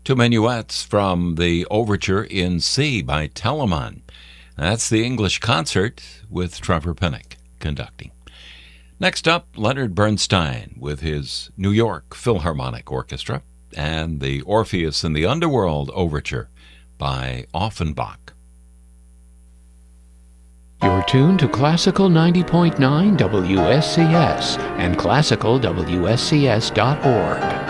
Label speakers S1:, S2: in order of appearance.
S1: Two minuets from the Overture in C by Telemann. That's the English concert with Trevor Pinnock conducting. Next up, Leonard Bernstein with his New York Philharmonic Orchestra and the Orpheus in the Underworld Overture by Offenbach.
S2: You're tuned to Classical 90.9 WSCS and classicalwscs.org.